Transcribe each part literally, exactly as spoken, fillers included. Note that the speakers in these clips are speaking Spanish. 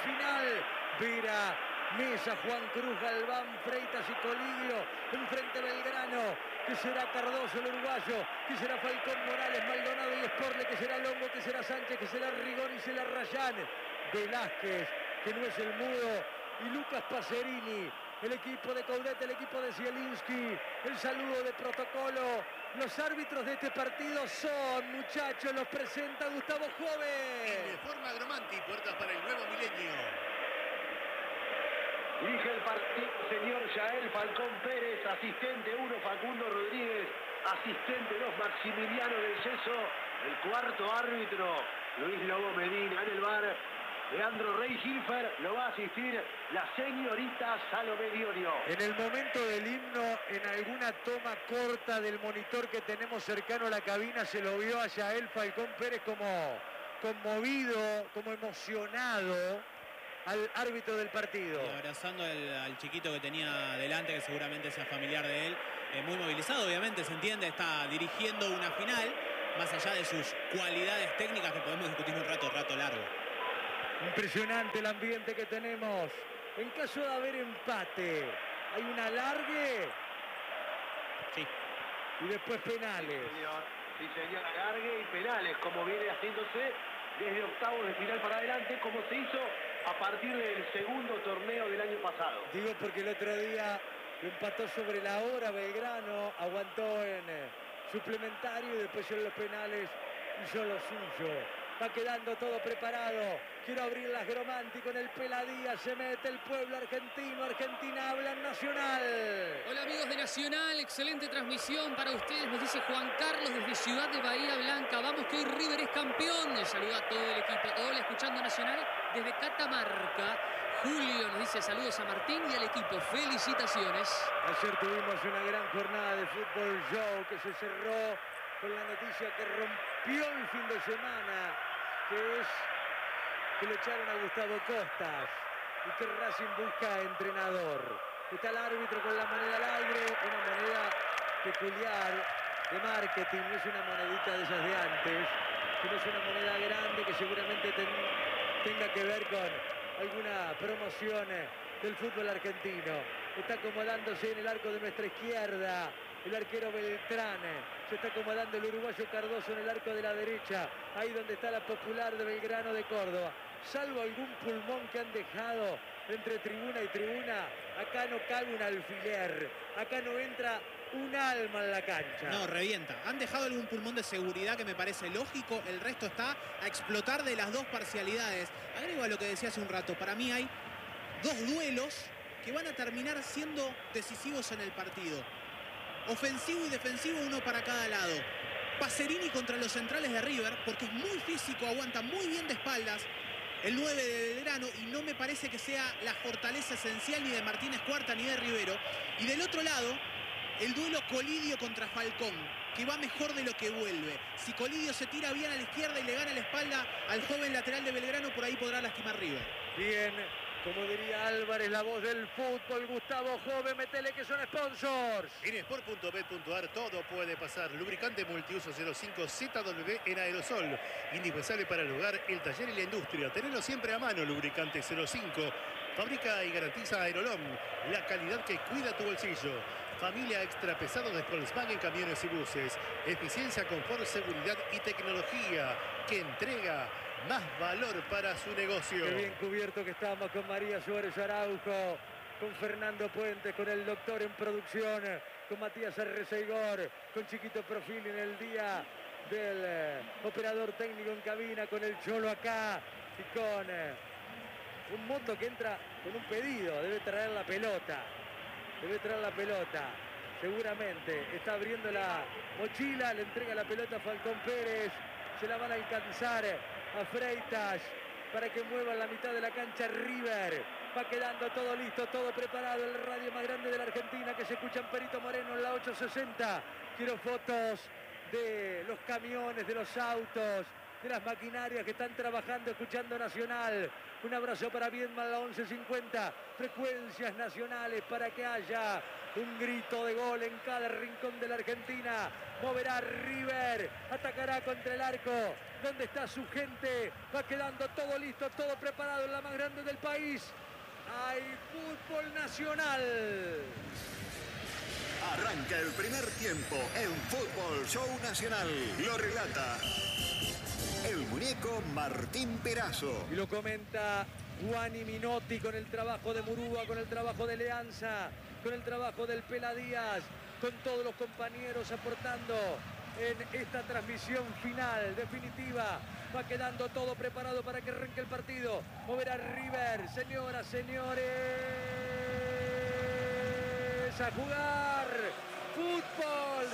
final. Vera, Mesa, Juan Cruz, Galván, Freitas y Colidio. Enfrente Belgrano, que será Cardoso el uruguayo, que será Falcón, Morales, Maldonado y Sporle, que será Longo, que será Sánchez, que será Rigón y será Rayán. Velázquez, que no es el mudo, y Lucas Pacerini. El equipo de Coudet, el equipo de Zielinski, el saludo de protocolo. Los árbitros de este partido son, muchachos, los presenta Gustavo Jove. De forma Gromanti, puertas para el nuevo milenio. Dirige el partido señor Yael Falcón Pérez, asistente uno Facundo Rodríguez, asistente dos Maximiliano del Yeso, el cuarto árbitro Luis Lobo Medina. En el bar Leandro Rey Gilfer, lo va a asistir la señorita Salomé Dionio. En el momento del himno, en alguna toma corta del monitor que tenemos cercano a la cabina, se lo vio a Yael Falcón Pérez como conmovido, como emocionado al árbitro del partido. Y abrazando al, al chiquito que tenía delante, que seguramente sea familiar de él, eh, muy movilizado, obviamente, se entiende, está dirigiendo una final, más allá de sus cualidades técnicas que podemos discutir un rato, rato largo. Impresionante el ambiente que tenemos. En caso de haber empate, hay un alargue. Sí. Y después penales. Sí, señor. Sí, señor. Alargue y penales, como viene haciéndose desde octavos de final para adelante, como se hizo a partir del segundo torneo del año pasado. Digo porque el otro día empató sobre la hora Belgrano, aguantó en eh, suplementario y después en los penales hizo lo suyo. Va quedando todo preparado. Quiero abrir las Gromanti con el Peladía. Se mete el pueblo argentino. Argentina habla en Nacional. Hola amigos de Nacional. Excelente transmisión para ustedes. Nos dice Juan Carlos desde Ciudad de Bahía Blanca. Vamos que hoy River es campeón. Les saluda a todo el equipo. Hola, escuchando Nacional desde Catamarca. Julio nos dice saludos a Martín y al equipo. Felicitaciones. Ayer tuvimos una gran jornada de fútbol show que se cerró con la noticia que rompió el fin de semana, que es que le echaron a Gustavo Costas y que Racing busca entrenador. Está el árbitro con la moneda al aire, una moneda peculiar de marketing, no es una monedita de esas de antes, sino es una moneda grande que seguramente ten, tenga que ver con alguna promoción del fútbol argentino. Está acomodándose en el arco de nuestra izquierda el arquero Beltrán. Se está acomodando el uruguayo Cardoso en el arco de la derecha. Ahí donde está la Popular de Belgrano de Córdoba. Salvo algún pulmón que han dejado entre tribuna y tribuna, acá no cabe un alfiler. Acá no entra un alma en la cancha. No, revienta. Han dejado algún pulmón de seguridad que me parece lógico. El resto está a explotar de las dos parcialidades. Agrego a lo que decía hace un rato. Para mí hay dos duelos que van a terminar siendo decisivos en el partido. Ofensivo y defensivo, uno para cada lado. Pacerini contra los centrales de River, porque es muy físico, aguanta muy bien de espaldas el nueve de Belgrano, y no me parece que sea la fortaleza esencial ni de Martínez Cuarta ni de Rivero. Y del otro lado, el duelo Colidio contra Falcón, que va mejor de lo que vuelve. Si Colidio se tira bien a la izquierda y le gana la espalda al joven lateral de Belgrano, por ahí podrá lastimar River. Bien, como diría Álvarez, la voz del fútbol, Gustavo Jove, metele que son sponsors. En sport punto bet punto ar todo puede pasar. Lubricante multiuso cero cinco Z W en aerosol. Indispensable para el hogar, el taller y la industria. Tenerlo siempre a mano, lubricante cero cinco. Fabrica y garantiza Aerolom, la calidad que cuida tu bolsillo. Familia extra pesado de Volkswagen Camiones y Buses. Eficiencia, confort, seguridad y tecnología que entrega más valor para su negocio. Qué bien cubierto que estamos con María Suárez Araujo, con Fernando Puentes, con el doctor en producción, con Matías Arreceigor, con Chiquito Profil en el día del eh, operador técnico en cabina, con el Cholo acá y con eh, un Moto que entra con un pedido, debe traer la pelota, debe traer la pelota, seguramente está abriendo la mochila, le entrega la pelota a Falcón Pérez, se la van a alcanzar a Freitas para que mueva la mitad de la cancha River. Va quedando todo listo, todo preparado. El radio más grande de la Argentina que se escucha en Perito Moreno en la ochocientos sesenta. Quiero fotos de los camiones, de los autos, de las maquinarias que están trabajando, escuchando Nacional. Un abrazo para Viedma, la once cincuenta. Frecuencias nacionales para que haya un grito de gol en cada rincón de la Argentina. Moverá River, atacará contra el arco. ¿Dónde está su gente? Va quedando todo listo, todo preparado en la más grande del país. Hay fútbol nacional. Arranca el primer tiempo en Fútbol Show Nacional. Lo relata el muñeco Martín Perazo. Y lo comenta Juani Minotti con el trabajo de Murúa, con el trabajo de Leanza, con el trabajo del Pela Díaz, con todos los compañeros aportando en esta transmisión final, definitiva. Va quedando todo preparado para que arranque el partido. Moverá River, señoras, señores, a jugar fútbol.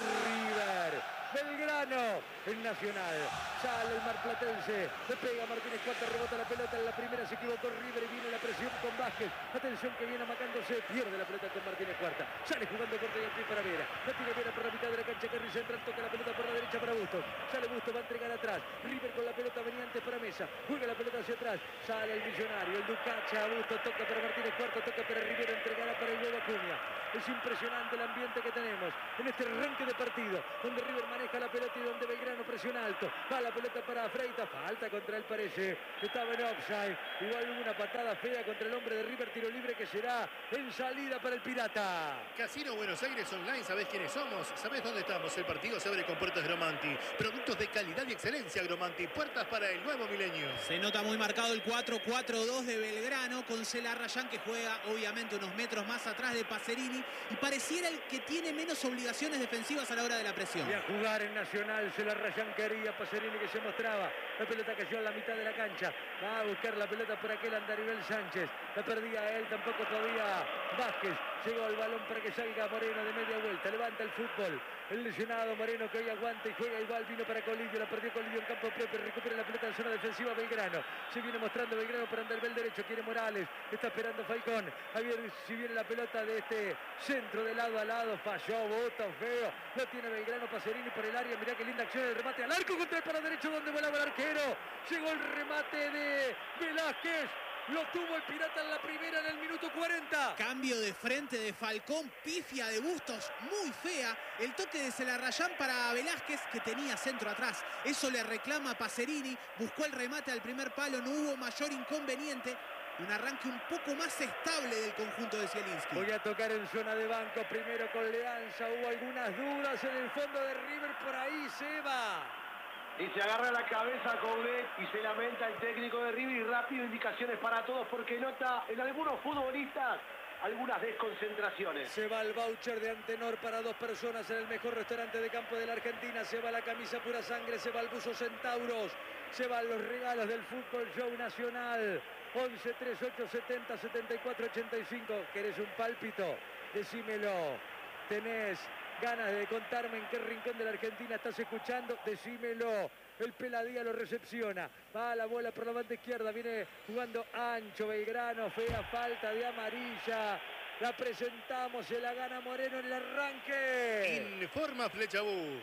River, Belgrano, el Nacional. Sale el marplatense, le pega Martínez Cuarta, rebota la pelota en la primera, se equivocó River y viene la presión con Vázquez. Atención que viene amacándose, pierde la pelota con Martínez Cuarta. Sale jugando corto y al pie para Vera. La tiene Vera por la mitad de la cancha, Kerry central, toca la pelota por la derecha para Bustos. Sale Bustos, va a entregar atrás. River con la pelota venía antes para Mesa. Juega la pelota hacia atrás. Sale el millonario, el Ducacha, Bustos toca para Martínez Cuarta, toca para Rivera, entregará para el nuevo Acuña. Es impresionante el ambiente que tenemos en este arranque de partido, donde River maneja la pelota y donde Belgrano presiona alto. Va la pelota para Freitas, falta contra él parece, estaba en offside. Igual hubo una patada fea contra el hombre de River, tiro libre que será en salida para el Pirata. Casino Buenos Aires Online, ¿sabés quiénes somos? ¿Sabés dónde estamos? El partido se abre con puertas Gromanti. Productos de calidad y excelencia Gromanti. Puertas para el nuevo milenio. Se nota muy marcado el cuatro cuatro dos de Belgrano con Celarrayán, que juega obviamente unos metros más atrás de Pacerini y pareciera el que tiene menos obligaciones defensivas a la hora de la presión. Y a jugar en Nacional, Celarrayán quería, Pacerini que se mostraba. La pelota cayó en la mitad de la cancha. Va a buscar la pelota por aquel Andaribel Sánchez. La perdía él, tampoco podía Vázquez. Llegó el balón para que salga Moreno de media vuelta. Levanta el fútbol. El lesionado Moreno que hoy aguanta y juega igual. Vino para Colidio. La perdió Colidio en campo propio. Recupera la pelota en zona defensiva Belgrano. Se viene mostrando Belgrano para Andaribel derecho. Quiere Morales. Está esperando Falcón. A ver si viene la pelota de este centro de lado a lado. Falló. Bota feo. Lo tiene Belgrano. Pacerini por el área. Mirá qué linda acción. El remate al arco contra el palo derecho donde volaba el arquero. Llegó el remate de Velázquez. Lo tuvo el Pirata en la primera en el minuto cuarenta. Cambio de frente de Falcón, pifia de Bustos, muy fea. El toque de Celarrayán para Velázquez, que tenía centro atrás. Eso le reclama Pacerini. Buscó el remate al primer palo, no hubo mayor inconveniente. Un arranque un poco más estable del conjunto de Zielinski. Voy a tocar en zona de banco primero con Leanza. Hubo algunas dudas en el fondo de River. Por ahí se va. Y se agarra la cabeza Coudet y se lamenta el técnico de River y rápido indicaciones para todos porque nota en algunos futbolistas algunas desconcentraciones. Se va el voucher de Antenor para dos personas en el mejor restaurante de campo de la Argentina. Se va la camisa pura sangre, se va el buzo Centauros, se van los regalos del Fútbol Show Nacional. once, treinta y ocho, setenta, setenta y cuatro, ochenta y cinco. ¿Querés un pálpito? Decímelo. ¿Tenés ganas de contarme en qué rincón de la Argentina estás escuchando? Decímelo. El Peladía lo recepciona. Va a la bola por la banda izquierda. Viene jugando ancho Belgrano. Fea falta de amarilla. La presentamos. Se la gana Moreno en el arranque. Informa Flechabús.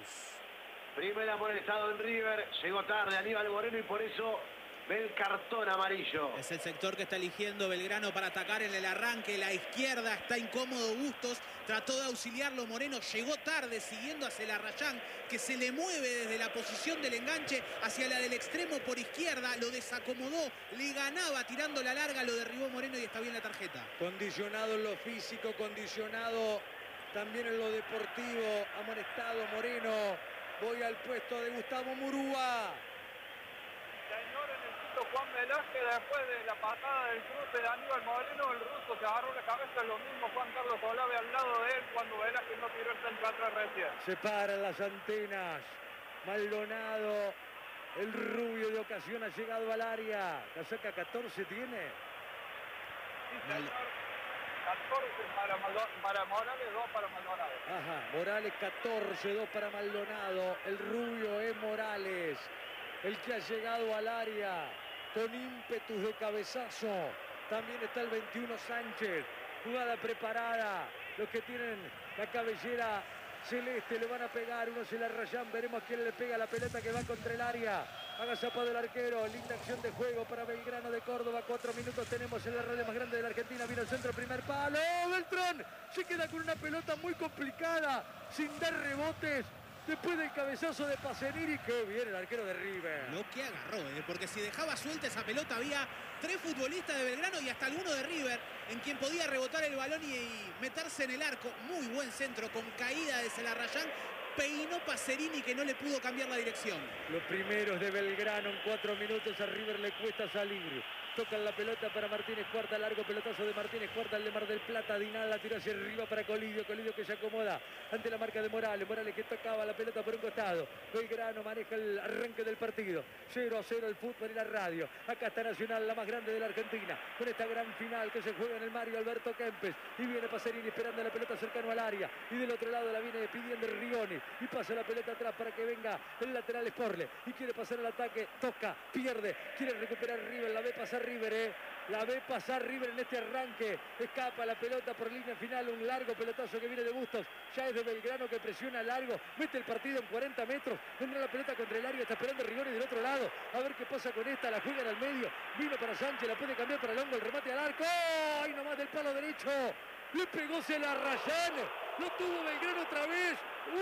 Primer amonestado en River. Llegó tarde Aníbal Moreno y por eso ve el cartón amarillo. Es el sector que está eligiendo Belgrano para atacar en el arranque. La izquierda está incómodo Bustos. Trató de auxiliarlo Moreno. Llegó tarde siguiendo a Celarrayán, que se le mueve desde la posición del enganche hacia la del extremo por izquierda. Lo desacomodó. Le ganaba tirando la larga. Lo derribó Moreno y está bien la tarjeta. Condicionado en lo físico. Condicionado también en lo deportivo. Amonestado Moreno. Voy al puesto de Gustavo Murúa. Señor, en el quinto Juan Velázquez, después de la patada del cruce de Aníbal Moreno, el ruso se agarró la cabeza, lo mismo Juan Carlos Olave al lado de él cuando Velázquez no tiró el centro atrás recién. Se paran las antenas. Maldonado, el rubio de ocasión ha llegado al área. Casaca catorce tiene. Sí, señor. catorce para, Maldo, para Morales, dos para Maldonado. Ajá, Morales catorce, dos para Maldonado. El rubio es Morales, el que ha llegado al área con ímpetus de cabezazo. También está el veintiuno Sánchez. Jugada preparada. Los que tienen la cabellera celeste, le van a pegar, uno se la rayan, veremos quién le pega la pelota que va contra el área. Agazapado el arquero, linda acción de juego para Belgrano de Córdoba. Cuatro minutos tenemos en la radio más grande de la Argentina. Vino el centro, primer palo. Beltrán se queda con una pelota muy complicada, sin dar rebotes. Después del cabezazo de Pacerini, qué bien el arquero de River. Lo que agarró, ¿eh? Porque si dejaba suelta esa pelota había tres futbolistas de Belgrano y hasta alguno de River en quien podía rebotar el balón y, y meterse en el arco. Muy buen centro con caída de Celarrayán. Peinó Pacerini que no le pudo cambiar la dirección. Los primeros de Belgrano en cuatro minutos. A River le cuesta salir. Tocan la pelota para Martínez Cuarta, largo pelotazo de Martínez Cuarta, el de Mar del Plata. Dinal la tiró hacia arriba para Colidio. Colidio que se acomoda ante la marca de Morales. Morales que tocaba la pelota por un costado. Belgrano maneja el arranque del partido. cero a cero el fútbol y la radio. Acá está Nacional, la más grande de la Argentina, con esta gran final que se juega en el Mario Alberto Kempes. Y viene Pacerini esperando la pelota cercano al área. Y del otro lado la viene pidiendo Rigoni. Y pasa la pelota atrás para que venga el lateral Sporle. Y quiere pasar el ataque. Toca, pierde. Quiere recuperar River. La ve pasar River, eh. La ve pasar River en este arranque. Escapa la pelota por línea final. Un largo pelotazo que viene de Bustos. Ya es de Belgrano que presiona largo. Mete el partido en cuarenta metros. Vendrá la pelota contra el área. Está esperando Rigoni del otro lado. A ver qué pasa con esta. La juegan al medio. Vino para Sánchez. La puede cambiar para Longo. El remate al arco. ¡Oh! Ahí nomás del palo derecho. Le pegó Celarrayán. Lo tuvo Belgrano otra vez.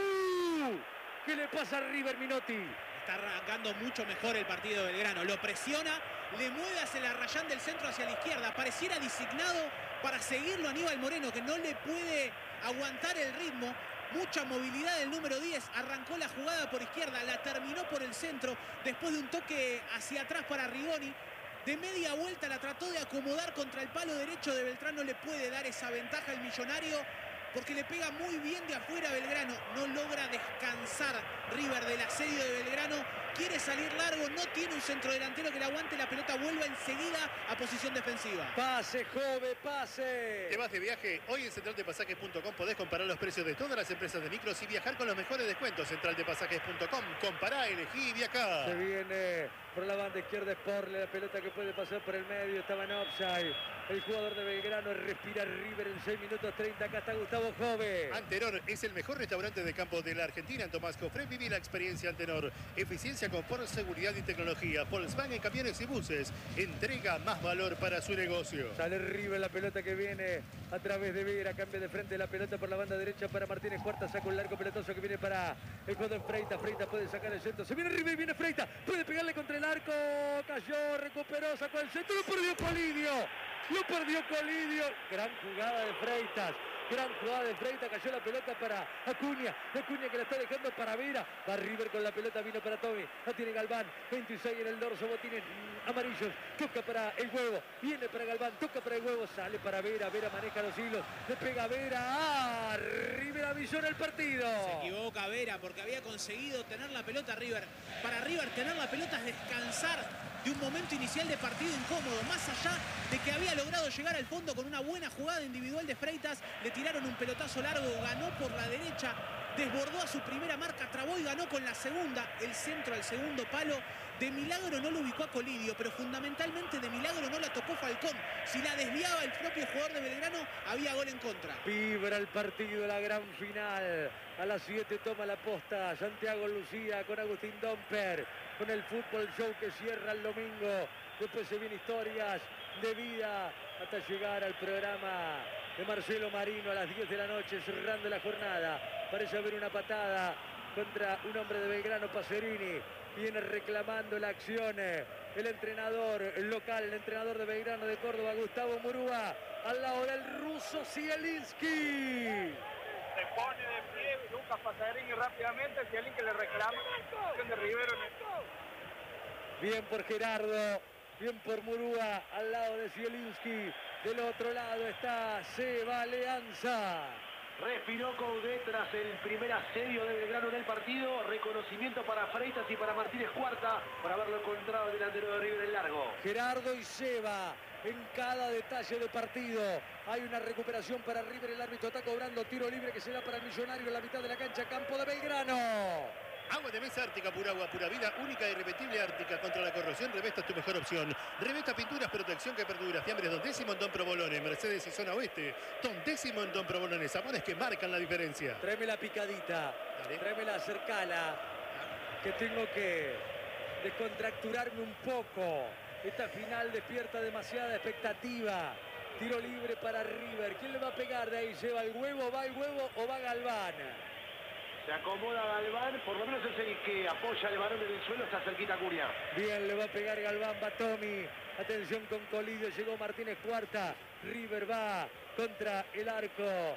¡Uh! ¿Qué le pasa a River, Minotti? Está arrancando mucho mejor el partido de Belgrano. Lo presiona, le mueve hacia la rayán del centro hacia la izquierda. Pareciera designado para seguirlo Aníbal Moreno, que no le puede aguantar el ritmo. Mucha movilidad del número diez. Arrancó la jugada por izquierda, la terminó por el centro. Después de un toque hacia atrás para Rigoni. De media vuelta la trató de acomodar contra el palo derecho de Beltrán. No le puede dar esa ventaja al millonario, porque le pega muy bien de afuera a Belgrano. No logra descansar River del asedio de Belgrano. Quiere salir largo, no tiene un centrodelantero que le aguante. La pelota vuelve enseguida a posición defensiva. Pase, Jove, pase. ¿Te vas de viaje? Hoy en central de pasajes punto com podés comparar los precios de todas las empresas de micros y viajar con los mejores descuentos. central de pasajes punto com. Compará, elegí y viajá. Se viene por la banda izquierda Sporle. La pelota que puede pasar por el medio. Estaba en offside. El jugador de Belgrano respira River en seis minutos treinta. Acá está Gustavo Jove. Antenor es el mejor restaurante de campo de la Argentina. En Tomás Cofré viví la experiencia Antenor. Eficiencia, confort, seguridad y tecnología. Volkswagen, camiones y buses. Entrega más valor para su negocio. Sale River, la pelota que viene a través de Vera. Cambia de frente la pelota por la banda derecha para Martínez Cuarta. Saca un largo pelotazo que viene para el jugador Freitas. Freitas puede sacar el centro. Se viene River, viene Freitas. Puede pegarle contra el arco. Cayó, recuperó, sacó el centro. Lo perdió Colidio. Lo perdió Colidio. Gran jugada de Freitas. Gran jugada de Freitas. Cayó la pelota para Acuña. Acuña que la está dejando para Vera. Va River con la pelota. Vino para Tommy. La tiene Galván. veintiséis en el dorso. Botines amarillos. Toca para el huevo. Viene para Galván. Toca para el huevo. Sale para Vera. Vera maneja los hilos. Le pega Vera. ¡Ah! River avillona el partido. Se equivoca Vera porque había conseguido tener la pelota River. Para River tener la pelota es descansar de un momento inicial de partido incómodo, más allá de que había logrado llegar al fondo con una buena jugada individual de Freitas. Le tiraron un pelotazo largo, ganó por la derecha, desbordó a su primera marca, trabó y ganó con la segunda, el centro al segundo palo. De milagro no lo ubicó a Colidio, pero fundamentalmente de milagro no la tocó Falcón. Si la desviaba el propio jugador de Belgrano, había gol en contra. Vibra el partido, la gran final. A las siete toma la posta Santiago Lucía con Agustín Domper, con el fútbol show que cierra el domingo. Después se vienen historias de vida hasta llegar al programa de Marcelo Marino a las diez de la noche, cerrando la jornada. Parece haber una patada contra un hombre de Belgrano, Pacerini. Viene reclamando la acción el entrenador local, el entrenador de Belgrano de Córdoba, Gustavo Murúa, al lado del ruso Zielinski. Se pone de pie Lucas Pacerini rápidamente. Zielinski le reclama la acción de Rivero. Bien por Gerardo, bien por Murúa, al lado de Zielinski. Del otro lado está Seba Alianza. Respiró Coudet tras el primer asedio de Belgrano en el partido. Reconocimiento para Freitas y para Martínez Cuarta por haberlo encontrado el delantero de River en largo. Gerardo y Seba en cada detalle de partido. Hay una recuperación para River. El árbitro está cobrando tiro libre que se da para el Millonario en la mitad de la cancha. Campo de Belgrano. Agua de mesa Ártica, pura agua, pura vida, única e irrepetible Ártica. Contra la corrosión, Revesta es tu mejor opción. Revesta Pinturas, protección que perdura. Fiambres Don Décimo en Don Provolone. Mercedes y Zona Oeste. Don Décimo en Don Provolone. Sabores que marcan la diferencia. Tráeme la picadita. Dale. Tráeme la cercana. Que tengo que descontracturarme un poco. Esta final despierta demasiada expectativa. Tiro libre para River. ¿Quién le va a pegar de ahí? ¿Lleva el huevo, va el huevo o va Galván? Se acomoda Galván, por lo menos es el que apoya al varón en el suelo, está cerquita Cunha. Bien, le va a pegar Galván, va Tommy. Atención con Colidio, llegó Martínez Cuarta. River va contra el arco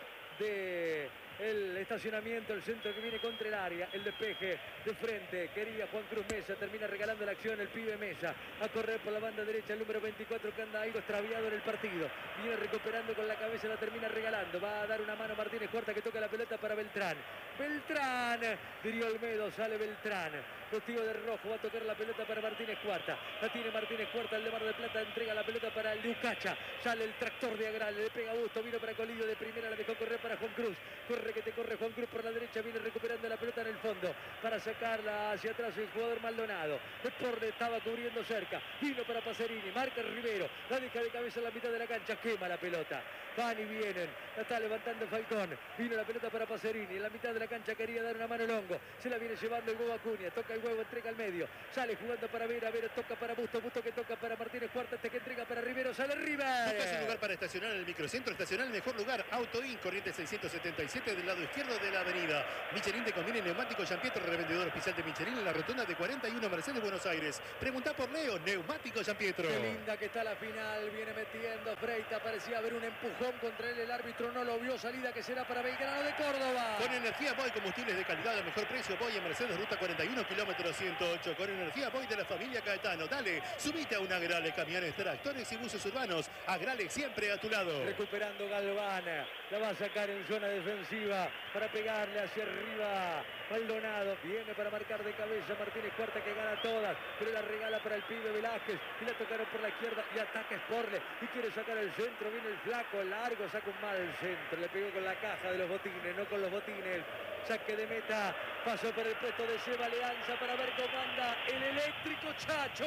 de el estacionamiento, el centro que viene contra el área, el despeje de frente, quería Juan Cruz Mesa, termina regalando la acción el pibe Mesa, a correr por la banda derecha el número veinticuatro que anda algo extraviado en el partido, viene recuperando con la cabeza, la termina regalando, va a dar una mano Martínez Cuarta que toca la pelota para Beltrán, Beltrán, diría Olmedo, sale Beltrán, vestido de rojo, va a tocar la pelota para Martínez Cuarta, la tiene Martínez Cuarta, el de Mar del Plata entrega la pelota para el de Ucacha, sale el tractor de Agral, le pega Busto, vino para Colidio de primera, la dejó correr para Juan Cruz, corre que te corre Juan Cruz por la derecha, viene recuperando la pelota en el fondo para sacarla hacia atrás el jugador Maldonado. Deporte estaba cubriendo cerca, vino para Pacerini, marca Rivero, la deja de cabeza en la mitad de la cancha, quema la pelota. Van y vienen, la está levantando Falcón, vino la pelota para Pacerini, en la mitad de la cancha quería dar una mano Longo, se la viene llevando el huevo Acuña, toca el huevo, entrega al medio, sale jugando para Vera, Vera toca para Busto, Busto que toca para Martínez Cuarta, este que entrega para Rivero, sale River. Buscas un lugar para estacionar en el microcentro, estacionar el mejor lugar, Auto In, corriente seiscientos setenta y siete del lado izquierdo de la avenida. Michelin te conviene neumático Giampietro, revendedor oficial de Michelin en la rotonda de cuarenta y uno Mercedes, Buenos Aires. Pregunta por Leo, neumático Giampietro. Qué linda que está la final, viene metiendo Freita, parecía haber un empujón contra él, el árbitro no lo vio, salida que será para Belgrano de Córdoba. Con energía Boy, combustibles de calidad al mejor precio, Boy en Mercedes, ruta cuarenta y uno, kilómetro ciento ocho. Con energía Boy de la familia Caetano, dale, subite a un Agrale, camiones, tractores y buses urbanos. Agrale siempre a tu lado. Recuperando Galván, la va a sacar en zona defensiva para pegarle hacia arriba. Maldonado viene para marcar de cabeza Martínez Cuarta que gana todas, pero la regala para el pibe Velázquez y la tocaron por la izquierda y ataca Sporle y quiere sacar el centro, viene el flaco, largo, saca un mal centro, le pegó con la caja de los botines, no con los botines. Saque de meta, pasó por el puesto de Seba Leanza para ver cómo anda el eléctrico Chacho.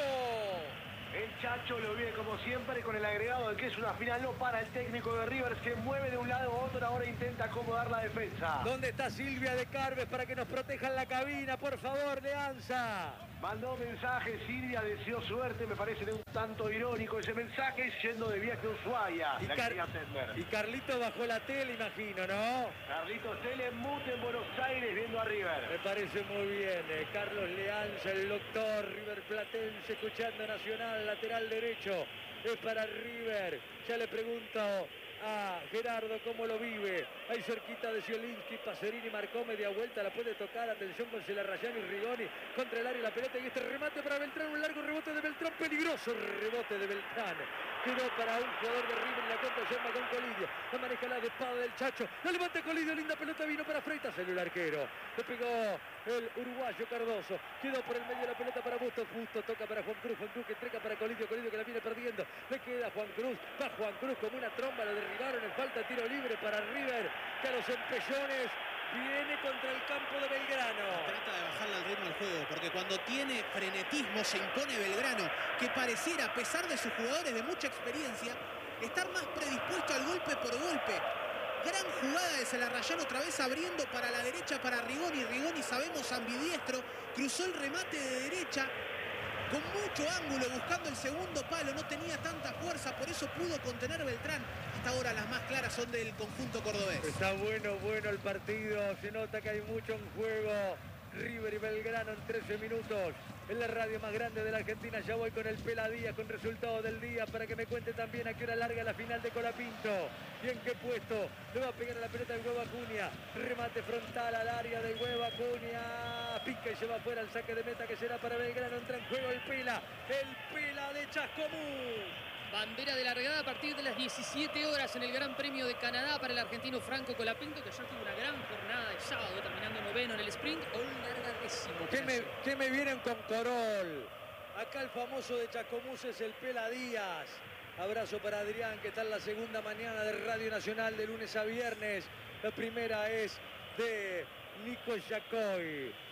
El Chacho lo viene como siempre con el agregado de que es una final no para el técnico de River, se mueve de un lado a otro, ahora intenta acomodar la defensa. ¿Dónde está Silvia de Carves para que nos protejan la cabina? Por favor, Leanza. Mandó mensaje, Silvia deseó suerte, me parece de un tanto irónico ese mensaje, yendo de viaje a Ushuaia. Y, la Car quería atender. y Carlito bajó la tele, imagino, ¿no? Carlitos Tele mute en Buenos Aires viendo a Me River. parece muy bien. eh, Carlos Leanza, el doctor River Platense, escuchando Nacional, lateral derecho. Es para River. Ya le pregunto a Gerardo cómo lo vive. Ahí cerquita de Zielinski, Pacerini marcó media vuelta, la puede tocar. Atención con Celarrayán y Rigoni contra el área la pelota y este remate para Beltrán, un largo rebote de Beltrán, peligroso rebote de Beltrán. Quedó para un jugador de River, la contra Yerma con Colidio. La maneja la espada del Chacho. La levanta Colidio, linda pelota, vino para Freitas, salió el arquero. Le pegó el uruguayo Cardoso. Quedó por el medio la pelota para Busto. Busto toca para Juan Cruz. Juan Cruz que entrega para Colidio. Colidio que la viene perdiendo. Le queda Juan Cruz. Va Juan Cruz como una tromba. Lo derribaron en falta. Tiro libre para River. Que a los empellones viene contra el campo de Belgrano. Trata de bajarle el ritmo al juego, porque cuando tiene frenetismo se impone Belgrano, que pareciera, a pesar de sus jugadores de mucha experiencia, estar más predispuesto al golpe por golpe. Gran jugada de Celarrayán, otra vez abriendo para la derecha para Rigoni. Rigoni, sabemos, ambidiestro, cruzó el remate de derecha con mucho ángulo, buscando el segundo palo, no tenía tanta fuerza, por eso pudo contener Beltrán. Hasta ahora las más claras son del conjunto cordobés. Está bueno, bueno el partido, se nota que hay mucho en juego. River y Belgrano en trece minutos. En la radio más grande de la Argentina, ya voy con el Pela Díaz, con resultado del día, para que me cuente también a qué hora larga la final de Colapinto. Y en qué puesto le va a pegar a la pelota del Huevo Acuña. Remate frontal al área del Huevo Acuña. Pica y se va fuera el saque de meta que será para Belgrano. Entra en juego el Pela, el Pela de Chascomús. Bandera de largada a partir de las diecisiete horas en el Gran Premio de Canadá para el argentino Franco Colapinto, que ayer tuvo una gran jornada de sábado, terminando noveno en el sprint, o un largadísimo. ¿Qué me, ¿Qué me vienen con Corol? Acá el famoso de Chascomús es el Pela Díaz. Abrazo para Adrián, que está en la segunda mañana de Radio Nacional de lunes a viernes. La primera es de Nico Yacoy.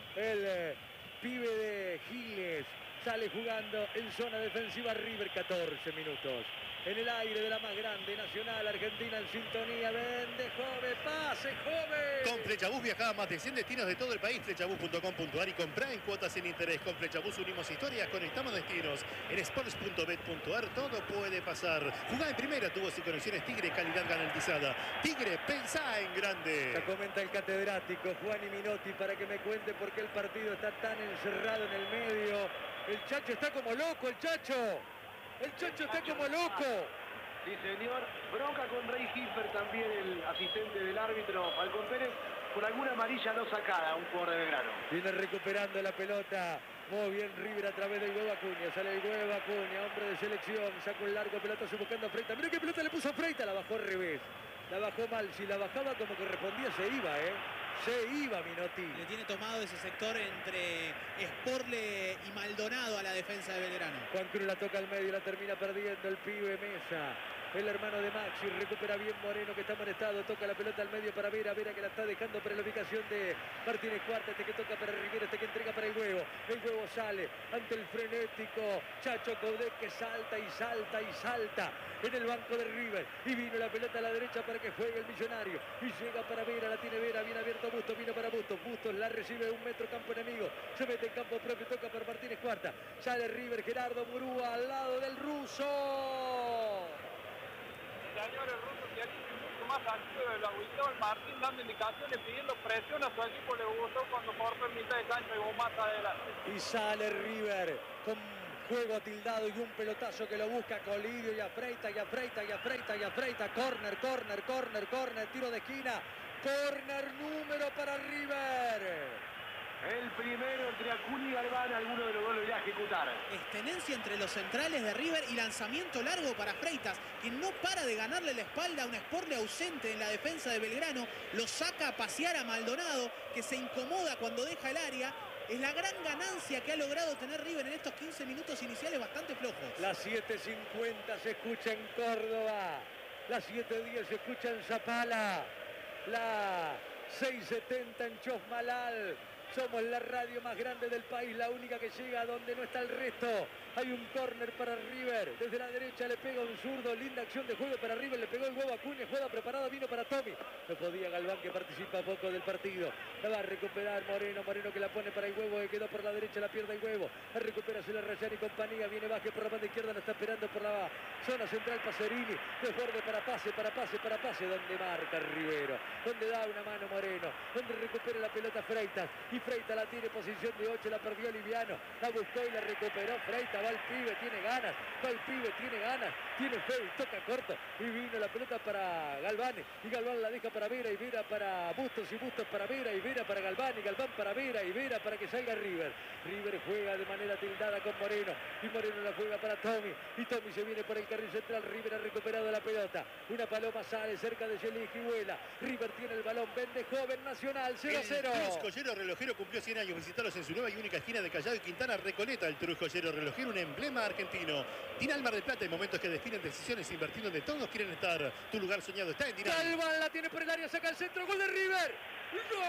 el eh, pibe de Giles. Sale jugando en zona defensiva River, catorce minutos. En el aire de la más grande Nacional, Argentina en sintonía. Vende, joven, pase, joven. Con Flechabús viajaba a más de cien destinos de todo el país. Flechabús punto com punto a r y comprá en cuotas sin interés. Con Flechabús unimos historias, conectamos destinos. En sports punto bet punto a r todo puede pasar. Jugá en primera, tubos y conexiones Tigre, calidad garantizada. Tigre, pensá en grande. Ya comenta el catedrático Juan y Minotti para que me cuente por qué el partido está tan encerrado en el medio. El Chacho está como loco, el Chacho. El Chacho está como loco. Sí, señor. Bronca con Rey Giffer, también el asistente del árbitro Falcón Pérez, por alguna amarilla no sacada a un jugador de Belgrano. Viene recuperando la pelota. Muy bien River a través del huevo Acuña. Sale el huevo Acuña, hombre de selección. Saca un largo pelotazo buscando a Freita. Mira qué pelota le puso a Freita. La bajó al revés. La bajó mal. Si la bajaba como que respondía, se iba, ¿eh? Se iba Minotti. Le tiene tomado ese sector entre Sporle y Maldonado a la defensa de Belgrano. Juan Cruz la toca al medio, la termina perdiendo el pibe Mesa. El hermano de Maxi, recupera bien Moreno que está molestado, toca la pelota al medio para Vera, Vera que la está dejando para la ubicación de Martínez Cuarta, este que toca para Rivera, este que entrega para el huevo. El huevo sale ante el frenético Chacho Coudet que salta y salta y salta en el banco de River. Y vino la pelota a la derecha para que juegue el Millonario. Y llega para Vera, la tiene Vera, bien abierto Bustos, vino para Bustos. Bustos la recibe un metro campo enemigo. Se mete en campo propio, toca para Martínez Cuarta. Sale River, Gerardo Murúa al lado del ruso. Señores, el ruso que aquí mucho más activo de lo habitual. Martín dando indicaciones, pidiendo presión a su equipo. Le gustó cuando cortó en mitad de cancha y más adelante. Y sale River con juego tildado y un pelotazo que lo busca Colidio y afreita, y afreita, y afreita, y afreita. Corner, corner, corner, corner, tiro de esquina. Corner número para River. El primero entre Acuña y Galván, alguno de los dos lo irá a ejecutar. Estenencia entre los centrales de River y lanzamiento largo para Freitas, que no para de ganarle la espalda a un Sporle ausente en la defensa de Belgrano. Lo saca a pasear a Maldonado, que se incomoda cuando deja el área. Es la gran ganancia que ha logrado tener River en estos quince minutos iniciales bastante flojos. Las siete cincuenta se escucha en Córdoba. Las siete diez se escucha en Zapala. La seis setenta en Chosmalal. Somos la radio más grande del país, la única que llega donde no está el resto. Hay un córner para River. Desde la derecha le pega un zurdo. Linda acción de juego para River. Le pegó el huevo a Acuña. Juega preparada. Vino para Tommy. No podía Galván, que participa poco del partido. La va a recuperar Moreno. Moreno que la pone para el huevo. Que quedó por la derecha. La pierde el huevo. La recupera Cela Rayán y compañía. Viene Vázquez por la banda izquierda. La está esperando por la zona central. Pacerini. Desborde para pase, para pase, para pase. Donde marca Rivero. Donde da una mano Moreno. Donde recupera la pelota Freitas. Y Freitas la tiene posición de ocho. La perdió Liviano. La buscó y la recuperó Freitas. Va el pibe, tiene ganas, va el pibe, tiene ganas, tiene fe y toca corto. Y vino la pelota para Galván, y Galván la deja para Vera, y Vera para Bustos, y Bustos para Vera, y Vera para Galván, y Galván para Vera, y Vera para que salga River. River juega de manera tildada con Moreno, y Moreno la juega para Tommy, y Tommy se viene por el carril central. River ha recuperado la pelota. Una paloma sale cerca de Yelig y vuela. River tiene el balón, vende joven Nacional, cero a cero. El Trus Joyero Relojero cumplió cien años. Visitalos en su nueva y única esquina de Callao y Quintana, Recoleta. El Trus Joyero Relojero, un emblema argentino. Dinal Mar del Plata, en momentos que definen decisiones, invirtiendo donde todos quieren estar. Tu lugar soñado está en Dinal. Galván la tiene por el área, saca el centro, gol de River. ¡Gol!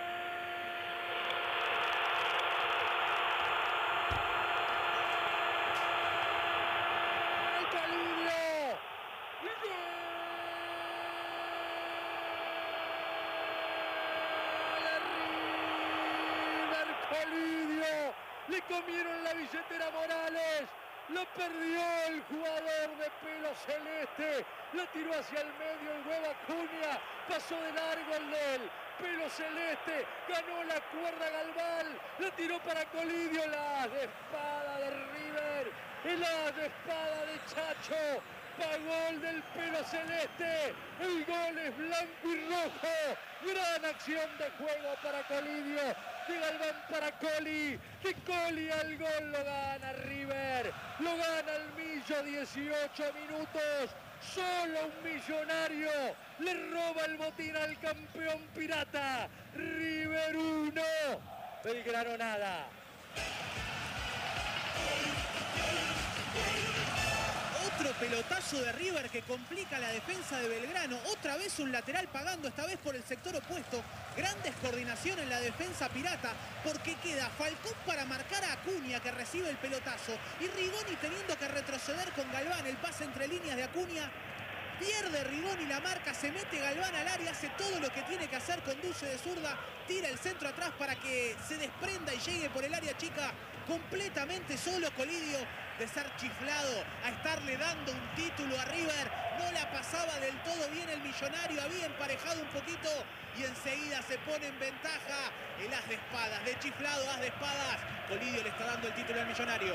Le comieron la billetera Morales. Lo perdió el jugador de pelo celeste. Lo tiró hacia el medio el huevo Acuña. Pasó de largo el del pelo celeste. Ganó la cuerda Galván. La tiró para Colidio. La as de espada de River. El as de espada de Chacho. Pagó el del pelo celeste. El gol es blanco y rojo. Gran acción de juego para Colidio. De Galván para Coli. De Coli al gol lo gana River. Lo gana el Millo, dieciocho minutos. Solo un Millonario le roba el botín al campeón pirata. River uno. Belgrano nada. Otro Otro pelotazo de River que complica la defensa de Belgrano. Otra vez un lateral pagando, esta vez por el sector opuesto. Gran descoordinación en la defensa pirata, porque queda Falcón para marcar a Acuña, que recibe el pelotazo, y Rigoni teniendo que retroceder con Galván. El pase entre líneas de Acuña. Pierde Rigoni la marca, se mete Galván al área, hace todo lo que tiene que hacer, conduce de zurda, tira el centro atrás para que se desprenda y llegue por el área chica completamente solo. Colidio, de ser chiflado a estarle dando un título a River, no la pasaba del todo bien el millonario, había emparejado un poquito y enseguida se pone en ventaja el as de espadas, de chiflado, as de espadas. Colidio le está dando el título al millonario.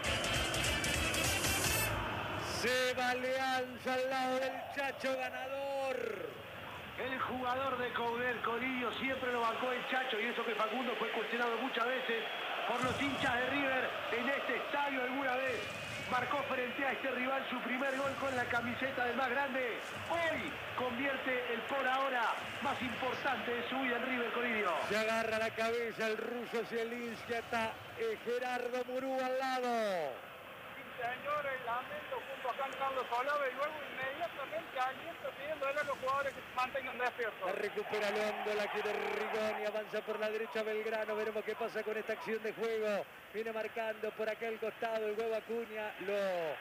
Seba Leanza al lado del Chacho ganador. El jugador de Coudet, Colidio, siempre lo bancó el Chacho, y eso que Facundo fue cuestionado muchas veces por los hinchas de River en este estadio alguna vez. Marcó frente a este rival su primer gol con la camiseta del más grande. Hoy convierte el por ahora más importante de su vida en River, Colidio. Se agarra la cabeza el ruso Zielinski, está eh, Gerardo Murú al lado. Señores, lamento junto a Juan Carlos Olave, y luego inmediatamente aliento pidiéndole a los jugadores que se mantengan despiertos. La recupera Londo, la quiere Rigoni, avanza por la derecha Belgrano, veremos qué pasa con esta acción de juego. Viene marcando por aquel costado el huevo Acuña, lo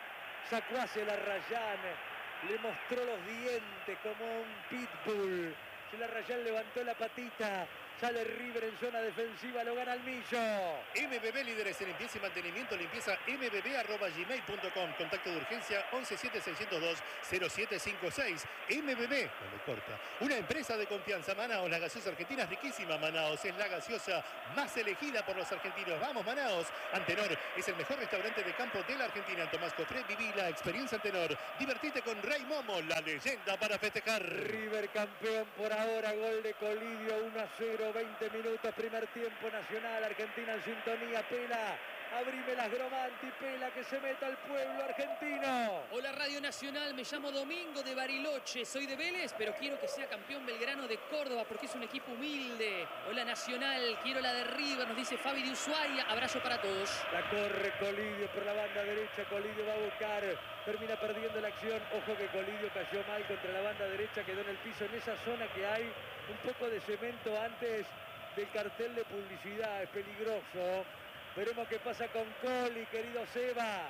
sacó hacia la Rayán, le mostró los dientes como un pitbull. Si la Rayán levantó la patita, sale River en zona defensiva, lo gana el Millo. M B B, líderes en limpieza y mantenimiento, limpieza m b b arroba gmail punto com. Contacto de urgencia once siete seiscientos dos cero siete cinco seis. M B B, no me corta. Una empresa de confianza. Manaos, la gaseosa argentina es riquísima. Manaos es la gaseosa más elegida por los argentinos. Vamos, Manaos. Antenor es el mejor restaurante de campo de la Argentina. En Tomás Cofré, viví la experiencia Antenor. Divertite con Rey Momo, la leyenda para festejar. River campeón por ahora, gol de Colidio, uno a cero. veinte minutos, primer tiempo. Nacional, Argentina en sintonía. Pela, abrime las Gromanti, Pela, que se meta al pueblo argentino. Hola Radio Nacional, me llamo Domingo de Bariloche, soy de Vélez, pero quiero que sea campeón Belgrano de Córdoba porque es un equipo humilde. Hola Nacional, quiero la de River, nos dice Fabi de Ushuaia. Abrazo para todos. La corre Colidio por la banda derecha, Colidio va a buscar, termina perdiendo la acción. Ojo que Colidio cayó mal contra la banda derecha, quedó en el piso, en esa zona que hay un poco de cemento antes del cartel de publicidad, es peligroso. Veremos qué pasa con Coli, querido Seba.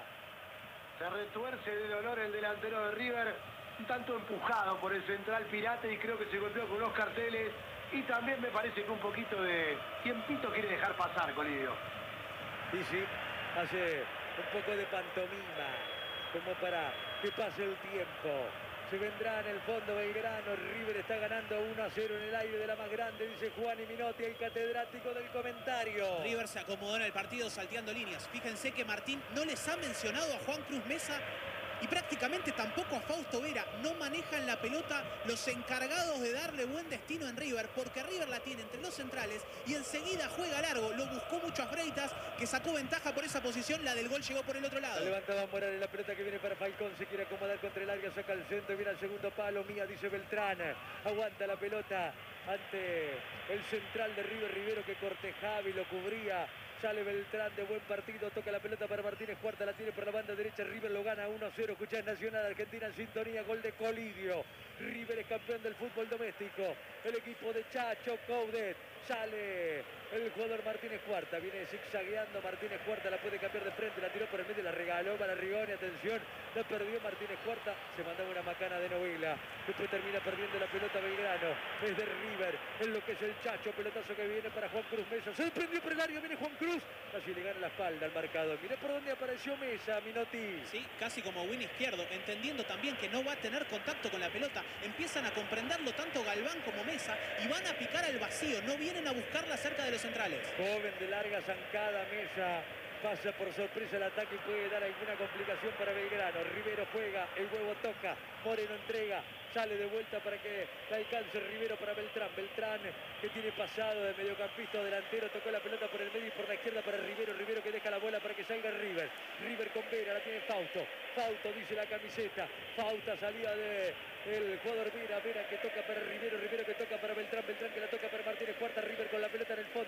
Se retuerce de dolor el delantero de River, un tanto empujado por el central pirata, y creo que se golpeó con los carteles. Y también me parece que un poquito de tiempito quiere dejar pasar, Colidio. Sí, sí, hace un poco de pantomima, como para que pase el tiempo. Se vendrá en el fondo Belgrano. River está ganando uno a cero en el aire de la más grande, dice Juan y Minotti, el catedrático del comentario. River se acomodó en el partido salteando líneas. Fíjense que Martín no les ha mencionado a Juan Cruz Mesa y prácticamente tampoco a Fausto Vera. No manejan la pelota los encargados de darle buen destino en River, porque River la tiene entre los centrales y enseguida juega largo. Lo buscó mucho a Freitas, que sacó ventaja por esa posición. La del gol llegó por el otro lado. La levantaba Morales, la pelota que viene para Falcón, se quiere acomodar contra el área, saca el centro, viene al segundo palo. Mía, dice Beltrán, aguanta la pelota ante el central de River, Rivero, que cortejaba y lo cubría. Sale Beltrán de buen partido, toca la pelota para Martínez Cuarta, la tiene por la banda derecha, River lo gana uno a cero. Escuchá, Nacional, Argentina en sintonía, gol de Colidio. River es campeón del fútbol doméstico. El equipo de Chacho Coudet. Sale el jugador Martínez Cuarta, viene zigzagueando Martínez Cuarta, la puede cambiar de frente, la tiró por el medio, la regaló para Rigoni, atención, la perdió Martínez Cuarta, se mandaba una macana de novela, después termina perdiendo la pelota Belgrano, es de River, es lo que es el Chacho, pelotazo que viene para Juan Cruz Mesa, se prendió por el área, viene Juan Cruz, casi le gana la espalda al marcador, mirá por dónde apareció Mesa, Minotti. Sí, casi como win izquierdo, entendiendo también que no va a tener contacto con la pelota, empiezan a comprenderlo tanto Galván como Mesa y van a picar al vacío, no vienen a buscarla cerca de los centrales. Joven de larga zancada, Mesa pasa por sorpresa el ataque y puede dar alguna complicación para Belgrano. Rivero juega, el huevo toca, Moreno entrega, sale de vuelta para que la alcance Rivero para Beltrán. Beltrán que tiene pasado de mediocampista a delantero, tocó la pelota por el medio y por la izquierda para Rivero. Rivero que deja la bola para que salga River. River con Vera, la tiene Fausto. Fausto dice la camiseta. Fausta salida de el jugador Vera. Vera que toca para Rivero. Rivero que toca para Beltrán. Beltrán que la toca para Martínez Cuarta. River con la pelota en el fondo.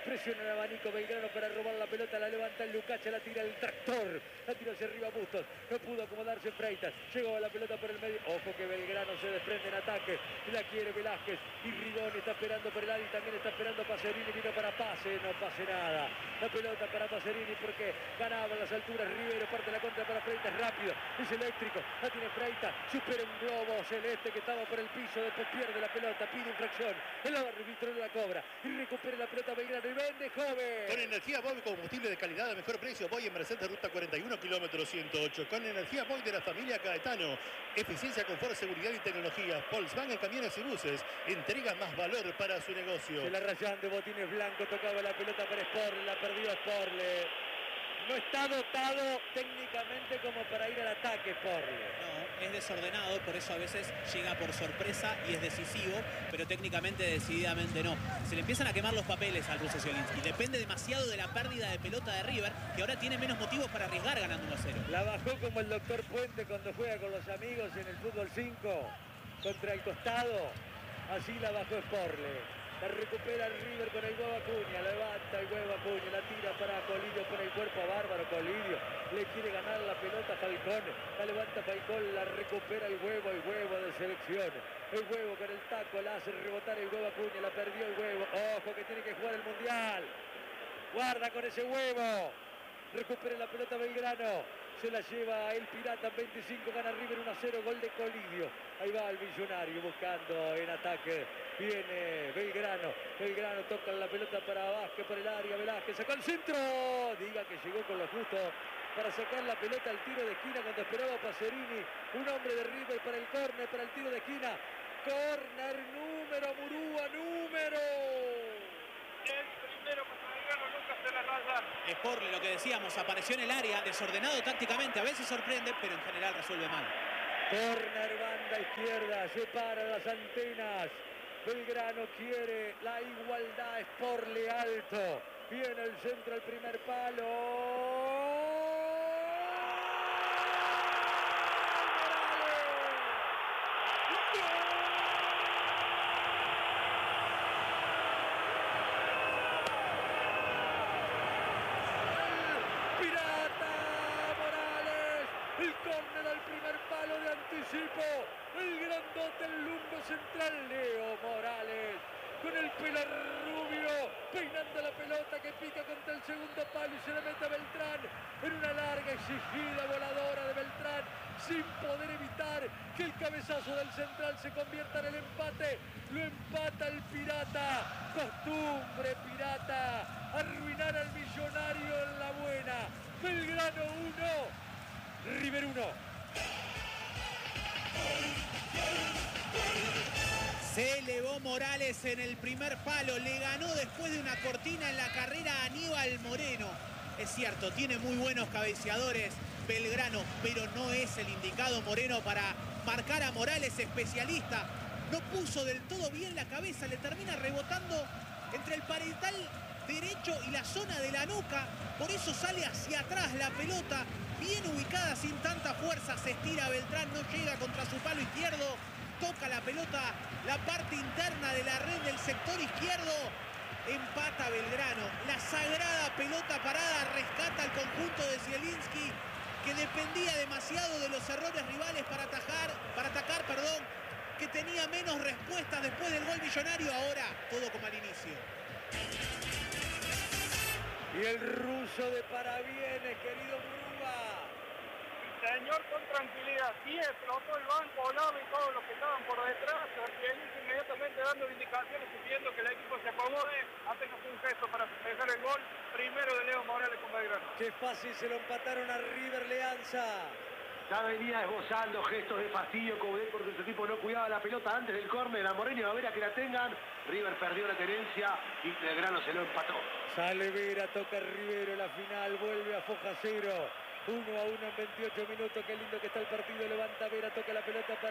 Presiona el abanico Belgrano para robar la pelota, la levanta el Lucache, la tira el tractor, la tira hacia arriba Bustos, no pudo acomodarse Freitas, llegó a la pelota por el medio, ojo que Belgrano se desprende en ataque, la quiere Velázquez y Rigoni está esperando por el área y también está esperando Pacerini, vino para pase, no pase nada, la pelota para Pacerini porque ganaba en las alturas Rivero, parte la contra para Freitas, rápido, es eléctrico, la tiene Freitas, supera un globo celeste que estaba por el piso, después pierde la pelota, pide infracción, el árbitro no la cobra y recupera la pelota Belgrano y vende joven. Con energía Boy, combustible de calidad a mejor precio, Boy en Mercedes Ruta cuarenta y uno, kilómetro ciento ocho. Con energía Boy de la familia Caetano, eficiencia, confort, seguridad y tecnología. Volkswagen Camiones y Buses, entrega más valor para su negocio. Se la rayan de botines blancos, tocaba la pelota para Sporle, la perdió Sporle. No está dotado técnicamente como para ir al ataque Sporle. No, es desordenado, por eso a veces llega por sorpresa y es decisivo, pero técnicamente decididamente no. Se le empiezan a quemar los papeles al ruso Zielinski. Depende demasiado de la pérdida de pelota de River, que ahora tiene menos motivos para arriesgar ganando uno a cero. La bajó como el doctor Puente cuando juega con los amigos en el fútbol cinco contra el costado. Así la bajó Sporle. La recupera el River con el huevo Acuña, levanta el huevo Acuña, la tira para Colidio con el cuerpo bárbaro, Colidio le quiere ganar la pelota a Falcón, la levanta Falcón, la recupera el huevo, el huevo de selección, el huevo con el taco, la hace rebotar el huevo Acuña, la perdió el huevo, ojo que tiene que jugar el Mundial, guarda con ese huevo, recupera la pelota Belgrano. Se la lleva el Pirata, veinticinco, gana River uno a cero, gol de Colidio. Ahí va el Millonario buscando en ataque. Viene Belgrano. Belgrano toca la pelota para Vázquez por el área. Velázquez sacó el centro. Diga que llegó con lo justo para sacar la pelota al tiro de esquina cuando esperaba Pacerini. Un hombre de River para el córner, para el tiro de esquina. Córner número, Murúa número. El primero para Belgrano, nunca se la raya. Sporle, lo que decíamos, apareció en el área, desordenado tácticamente, a veces sorprende, pero en general resuelve mal. Córner, banda izquierda, se paran las antenas. Belgrano quiere la igualdad, Sporle alto. Viene el centro, el primer palo. El grandote, el lumbo central, Leo Morales, con el pelo rubio, peinando la pelota que pica contra el segundo palo y se le mete a Beltrán en una larga exigida voladora de Beltrán, sin poder evitar que el cabezazo del central se convierta en el empate. Lo empata el Pirata, costumbre Pirata, arruinar al Millonario en la buena. Belgrano uno, River uno. Se elevó Morales en el primer palo, le ganó después de una cortina en la carrera a Aníbal Moreno. Es cierto, tiene muy buenos cabeceadores Belgrano, pero no es el indicado Moreno para marcar a Morales, especialista. No puso del todo bien la cabeza, le termina rebotando entre el parietal derecho y la zona de la nuca. Por eso sale hacia atrás la pelota, bien ubicada, sin tanta fuerza. Se estira Beltrán, no llega contra su palo izquierdo. Toca la pelota, la parte interna de la red del sector izquierdo. Empata Belgrano. La sagrada pelota parada rescata al conjunto de Zielinski, que dependía demasiado de los errores rivales para atajar, para atacar, perdón, que tenía menos respuestas después del gol Millonario. Ahora todo como al inicio. Y el ruso de parabienes, querido Murúa. Señor, con tranquilidad, sí explotó el banco, Olave y todos los que estaban por detrás. Zielinski inmediatamente dando indicaciones y pidiendo que el equipo se acomode. Apenas un gesto para festejar el gol primero de Leo Morales con Belgrano. Qué fácil se lo empataron a River Leanza. Ya venía esbozando gestos de fastidio como de porque su equipo no cuidaba la pelota antes del córner. A Moreno y a Vera que la tengan. River perdió la tenencia y Belgrano se lo empató. Sale Vera, toca Rivero, la final, vuelve a Foja cero. uno a uno en veintiocho minutos, qué lindo que está el partido, levanta Vera, toca la pelota para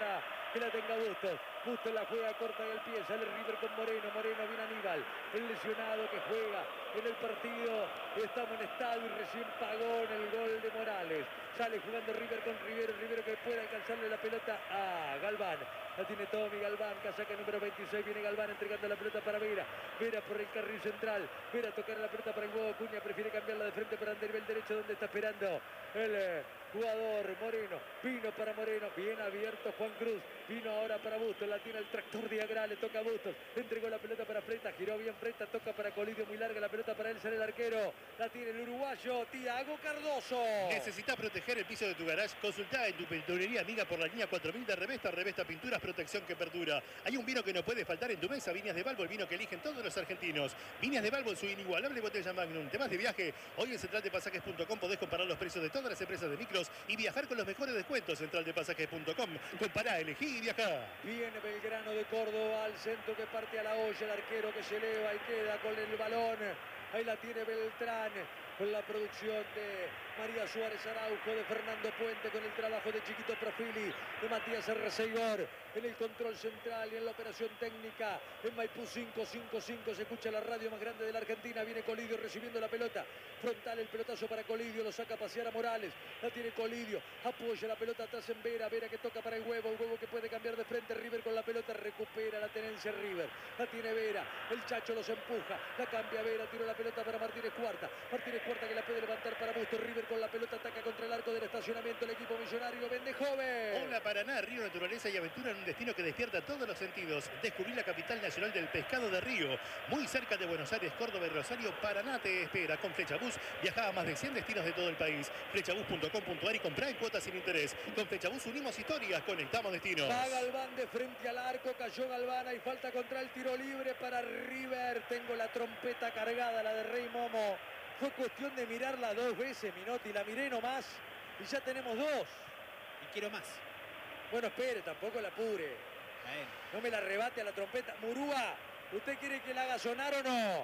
que la tenga Bustos. Bustos la juega corta en el pie, sale River con Moreno, Moreno viene Aníbal, el lesionado que juega en el partido. Estamos en estadio y recién pagó en el gol de Morales. Sale jugando River con Rivero, Rivero que puede alcanzarle la pelota a Galván. La tiene Tommy Galván, casaca número veintiséis, viene Galván entregando la pelota para Vera. Vera por el carril central, Vera tocar la pelota para el huevo Acuña, prefiere cambiarla de frente para el nivel derecho donde está esperando el eh, jugador Moreno. Vino para Moreno, bien abierto Juan Cruz, vino ahora para Bustos, la tiene el tractor diagonal, le toca a Bustos, entregó la pelota para Freta, giró bien Freta, toca para Colidio, muy larga la pelota para él, sale el arquero, la tiene el uruguayo Thiago Cardoso. ¿Necesitas proteger el piso de tu garage? Consultá en tu pinturería amiga por la línea cuatro mil de Revesta, Revesta Pinturas, protección que perdura. Hay un vino que no puede faltar en tu mesa, Viñas de Balbo, el vino que eligen todos los argentinos. Viñas de Balbo, su inigualable botella Magnum. Temas de viaje, hoy en central de pasajes punto com podés comparar los precios de todas las empresas de micros y viajar con los mejores descuentos. central de pasajes punto com, compará, elegí y viajá. Viene Belgrano de Córdoba al centro que parte a la olla, el arquero que se eleva y queda con el balón. Ahí la tiene Beltrán con la producción de María Suárez Araujo, de Fernando Puente, con el trabajo de Chiquito Profili, de Matías Arreceigor, en el control central y en la operación técnica. En Maipú cinco cinco cinco se escucha la radio más grande de la Argentina. Viene Colidio recibiendo la pelota. Frontal el pelotazo para Colidio, lo saca a pasear a Morales. La tiene Colidio, apoya la pelota atrás en Vera. Vera que toca para el huevo, el huevo que puede cambiar de frente. River con la pelota, recupera la tenencia River. La tiene Vera, el Chacho los empuja, la cambia Vera, tira la pelota para Martínez Cuarta. Martínez Cuarta que la puede levantar para Bustos. River con la pelota ataca contra el arco del estacionamiento. El equipo millonario vende joven. Hola Paraná, Río, naturaleza y aventura en un destino que despierta todos los sentidos. Descubrí la capital nacional del pescado de Río. Muy cerca de Buenos Aires, Córdoba y Rosario, Paraná te espera. Con Flechabús viaja a más de cien destinos de todo el país. flechabús punto com punto ar y comprá en cuotas sin interés. Con Flechabús unimos historias, conectamos destinos. Va Galván de frente al arco, cayó Galván, hay falta contra el tiro libre para River. Tengo la trompeta cargada, la de Rey Momo. Fue cuestión de mirarla dos veces, Minotti, la miré nomás y ya tenemos dos. Y quiero más. Bueno, espere, tampoco la apure. No me la rebate a la trompeta. Murúa, ¿usted quiere que la haga sonar o no?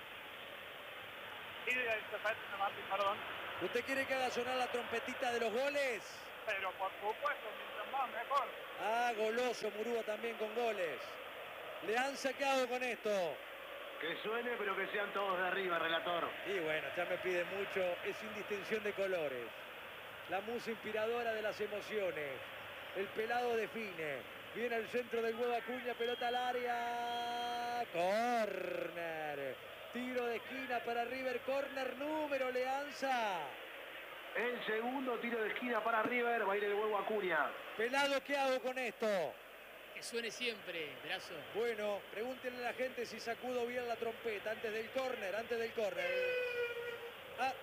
Sí, Martín, perdón. ¿Usted quiere que haga sonar la trompetita de los goles? Pero por supuesto, mientras más mejor. Ah, goloso Murúa también con goles. Le han sacado con esto. Que suene, pero que sean todos de arriba, relator. Y bueno, ya me pide mucho. Es sin distinción de colores. La musa inspiradora de las emociones. El pelado define. Viene al centro del huevo Acuña, pelota al área. Corner. Tiro de esquina para River. Corner número Leanza. El segundo tiro de esquina para River. Va a ir el huevo Acuña. Pelado, ¿qué hago con esto? Que suene siempre, brazo. Bueno, pregúntenle a la gente si sacudo bien la trompeta antes del córner, antes del córner. Ah,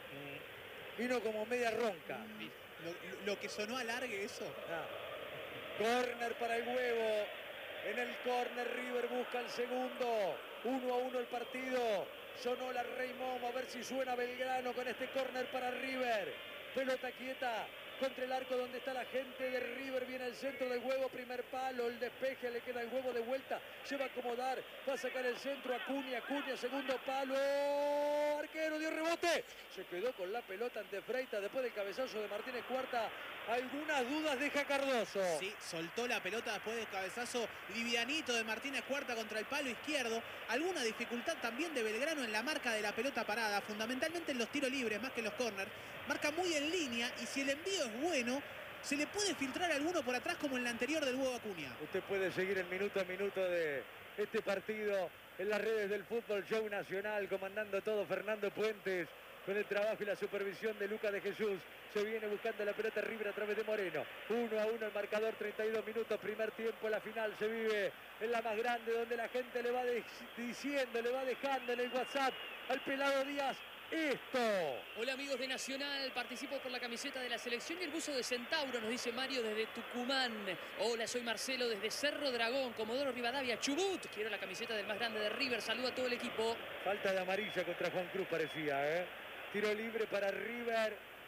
vino como media ronca. Lo, lo que sonó alargue eso. Ah. Córner para el huevo. En el córner River busca el segundo. Uno a uno el partido. Sonó la Rey Momo, a ver si suena Belgrano con este córner para River. Pelota quieta contra el arco donde está la gente de River. Viene el centro del huevo, primer palo, el despeje, le queda el huevo de vuelta, se va a acomodar, va a sacar el centro, Acuña, Acuña, segundo palo, arquero dio rebote, se quedó con la pelota ante Freitas después del cabezazo de Martínez Cuarta. Algunas dudas deja Cardoso. Sí, soltó la pelota después del cabezazo livianito de Martínez Cuarta contra el palo izquierdo. Alguna dificultad también de Belgrano en la marca de la pelota parada, fundamentalmente en los tiros libres más que en los corners. Marca muy en línea y si el envío es bueno, se le puede filtrar alguno por atrás como en la anterior del huevo Acuña. Usted puede seguir el minuto a minuto de este partido en las redes del Fútbol Show Nacional, comandando todo Fernando Puentes, con el trabajo y la supervisión de Lucas de Jesús. Se viene buscando la pelota River a través de Moreno. Uno a uno el marcador, treinta y dos minutos, primer tiempo. La final se vive en la más grande, donde la gente le va diciendo, le va dejando en el WhatsApp al pelado Díaz esto. Hola amigos de Nacional, participo por la camiseta de la selección y el buzo de Centauro, nos dice Mario desde Tucumán. Hola, soy Marcelo desde Cerro Dragón, Comodoro Rivadavia, Chubut. Quiero la camiseta del más grande de River, saludo a todo el equipo. Falta de amarilla contra Juan Cruz parecía, ¿eh? Tiro libre para River.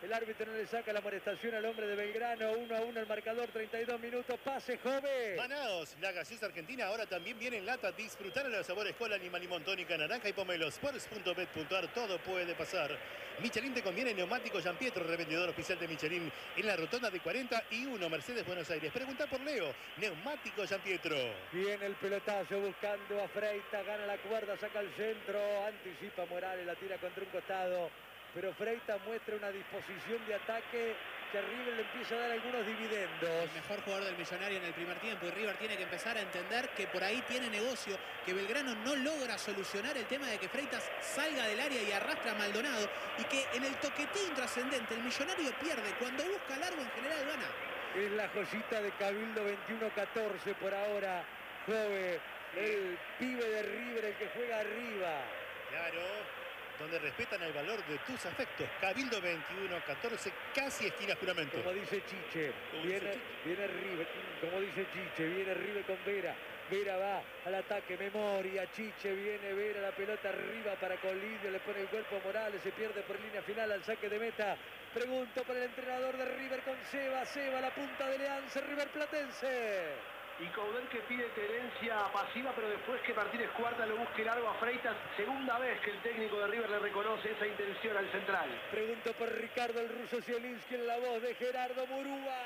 El árbitro no le saca la amonestación al hombre de Belgrano. uno a uno el marcador, treinta y dos minutos. Pase, joven. Manaos, la gaseosa argentina ahora también viene en lata. Disfrutar de los sabores cola, lima, limón, tónica, naranja y pomelo. Sports punto bet punto ar, todo puede pasar. Michelin te conviene, neumático Gianpietro, revendedor oficial de Michelin en la rotonda de cuarenta y uno, Mercedes, Buenos Aires. Pregunta por Leo, neumático Gianpietro. Viene el pelotazo buscando a Freitas, gana la cuerda, saca el centro, anticipa Morales, la tira contra un costado. Pero Freitas muestra una disposición de ataque que a River le empieza a dar algunos dividendos. El mejor jugador del Millonario en el primer tiempo, y River tiene que empezar a entender que por ahí tiene negocio, que Belgrano no logra solucionar el tema de que Freitas salga del área y arrastra a Maldonado, y que en el toquetín trascendente el Millonario pierde. Cuando busca largo en general gana. Es la joyita de Cabildo, veintiuno catorce por ahora. Jove, el pibe de River, el que juega arriba. Claro. Donde respetan el valor de tus afectos. Cabildo veintiuno catorce, casi esquina juramento. Como dice Chiche, Como viene, dice Chiche. viene River, como dice Chiche, viene River con Vera. Vera va al ataque, memoria, Chiche, viene Vera, la pelota arriba para Colidio, le pone el cuerpo a Morales, se pierde por línea final al saque de meta. Pregunto por el entrenador de River con Seba, Seba, la punta de Leanza, River Platense. Y Coudet que pide tenencia pasiva, pero después que Martínez Cuarta lo busque largo a Freitas. Segunda vez que el técnico de River le reconoce esa intención al central. Pregunto por Ricardo el ruso Zielinski en la voz de Gerardo Murúa.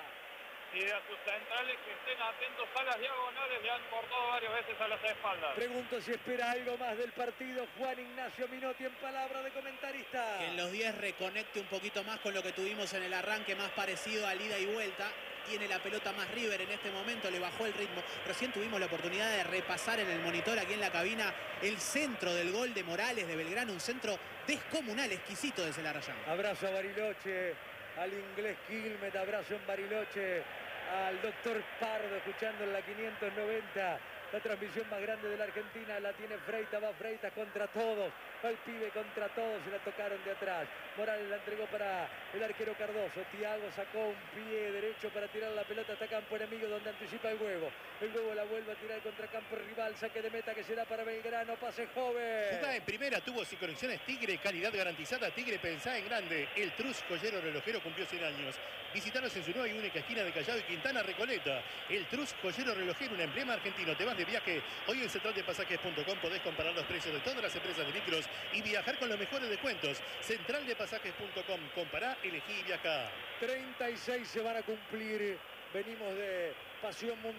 Y a sus centrales que estén atentos a las diagonales, le han cortado varias veces a las espaldas. Pregunto si espera algo más del partido Juan Ignacio Minotti en palabra de comentarista. Que en los diez reconecte un poquito más con lo que tuvimos en el arranque, más parecido al ida y vuelta. Tiene la pelota más River en este momento, le bajó el ritmo. Recién tuvimos la oportunidad de repasar en el monitor aquí en la cabina el centro del gol de Morales de Belgrano, un centro descomunal, exquisito de Celarayán. Abrazo a Bariloche, al inglés Quilmet, abrazo en Bariloche, al doctor Pardo escuchando en la quinientos noventa. La transmisión más grande de la Argentina la tiene Freitas, va Freitas contra todos, va el pibe contra todos, se la tocaron de atrás. Morales la entregó para el arquero Cardoso, Thiago sacó un pie derecho para tirar la pelota hasta campo enemigo donde anticipa el huevo. El huevo la vuelve a tirar contra campo rival, saque de meta que será para Belgrano, pase joven. Jugada en primera, tuvo sin conexiones Tigre, calidad garantizada. Tigre pensá en grande. El Truz Joyero Relojero cumplió cien años. Visítanos en su nueva y única esquina de Callao y Quintana Recoleta. El Truz Joyero Relojero, un emblema argentino. Te vas de viaje. Hoy en central de pasajes punto com podés comparar los precios de todas las empresas de micros y viajar con los mejores descuentos. central de pasajes punto com. Compará, elegí y viajá. treinta y seis se van a cumplir. Venimos de Pasión Mundial.